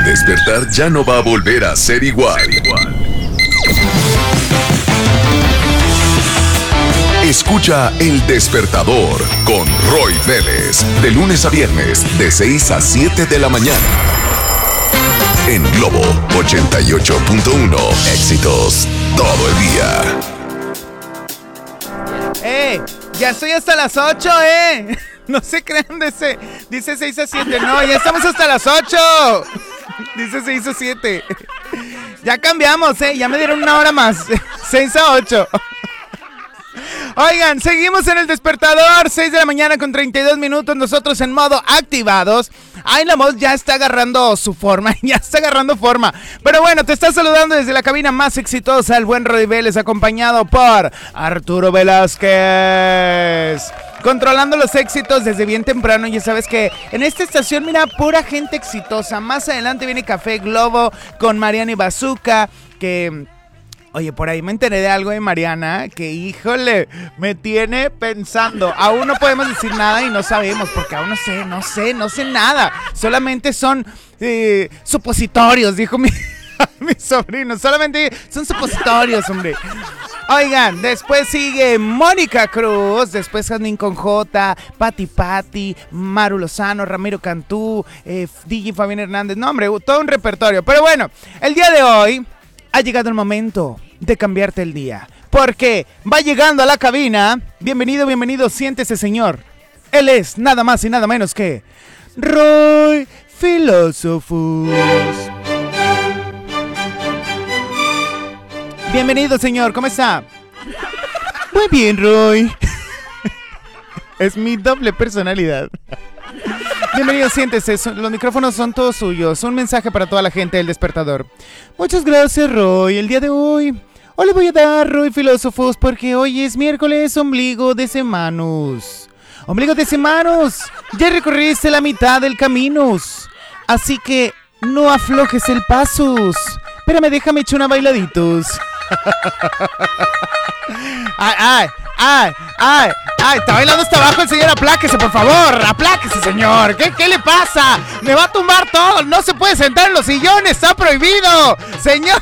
despertar ya no va a volver a ser igual. Escucha El Despertador con Roy Vélez, de lunes a viernes, de 6 a 7 de la mañana. En Globo 88.1, éxitos todo el día. Ya estoy hasta las 8, No se crean dice 6 a 7, no, ya estamos hasta las 8. Dice 6 a 7. Ya cambiamos, ya me dieron una hora más. 6 a 8. Oigan, seguimos en El Despertador, 6 de la mañana con 32 minutos, nosotros en modo activados. Ay, la voz ya está agarrando su forma, Pero bueno, te está saludando desde la cabina más exitosa, el buen Roy Vélez, acompañado por Arturo Velázquez. Controlando los éxitos desde bien temprano. Ya sabes que en esta estación, mira, pura gente exitosa. Más adelante viene Café Globo con Mariana y Bazooka, que... Oye, por ahí me enteré de algo de Mariana que, híjole, me tiene pensando. Aún no podemos decir nada y no sabemos, porque aún no sé nada. Solamente son supositorios, dijo mi sobrino. Solamente son supositorios, hombre. Oigan, después sigue Mónica Cruz, después Jasmine con J, Pati, Maru Lozano, Ramiro Cantú, DJ Fabián Hernández. No, hombre, todo un repertorio. Pero bueno, el día de hoy... ha llegado el momento de cambiarte el día, porque va llegando a la cabina. Bienvenido, siéntese, señor. Él es nada más y nada menos que Roy Filósofos. Bienvenido, señor, ¿cómo está? Muy bien, Roy. Es mi doble personalidad. Bienvenido, siéntese, los micrófonos son todos suyos. Un mensaje para toda la gente del Despertador. Muchas gracias, Roy. El día de hoy le voy a dar, Roy Filósofos, porque hoy es miércoles, ombligo de semanas. Ombligo de semanas, ya recorriste la mitad del camino, así que no aflojes el paso. Espérame, déjame echar una bailaditos. Ay, está bailando hasta abajo el señor. Apláquese, por favor, apláquese, señor. ¿Qué le pasa? Me va a tumbar todo. No se puede sentar en los sillones, está prohibido, señor.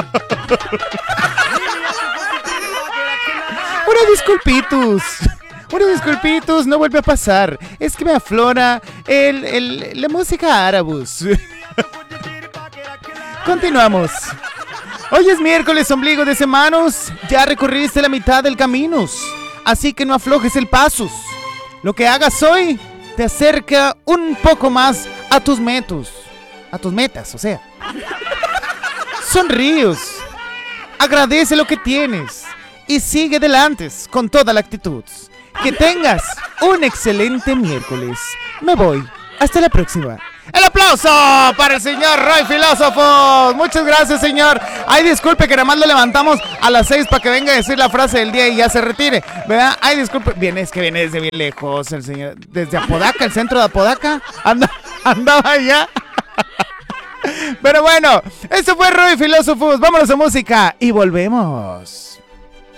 Una disculpitus, no vuelve a pasar. Es que me aflora la música árabus. Continuamos. Hoy es miércoles, ombligo de semanas. Ya recorriste la mitad del camino, así que no aflojes el paso. Lo que hagas hoy te acerca un poco más a tus metas. O sea. Sonríos. Agradece lo que tienes y sigue adelante con toda la actitud. Que tengas un excelente miércoles. Me voy. Hasta la próxima. ¡El aplauso para el señor Roy Filósofos! Muchas gracias, señor. Ay, disculpe que nada más lo levantamos a las 6 para que venga a decir la frase del día y ya se retire, ¿verdad? Ay, disculpe. Es que viene desde bien lejos el señor. Desde Apodaca, el centro de Apodaca. Andaba allá. Pero bueno, eso fue Roy Filósofos. Vámonos a música y volvemos.